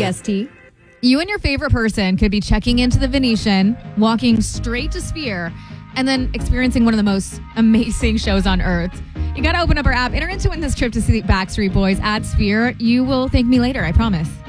EST. You and your favorite person could be checking into the Venetian, walking straight to Sphere, and then experiencing one of the most amazing shows on earth. You got to open up our app, enter into win this trip to see the Backstreet Boys at Sphere. You will thank me later, I promise.